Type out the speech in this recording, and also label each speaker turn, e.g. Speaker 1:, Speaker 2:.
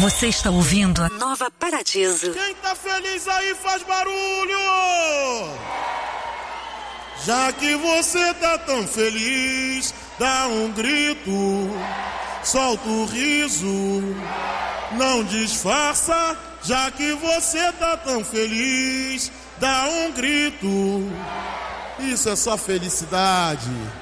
Speaker 1: Você está ouvindo a Nova Paradiso.
Speaker 2: Quem tá feliz aí faz barulho! Já que você tá tão feliz, dá um grito, solta o riso, não disfarça. Já que você tá tão feliz, dá um grito. Isso é só felicidade.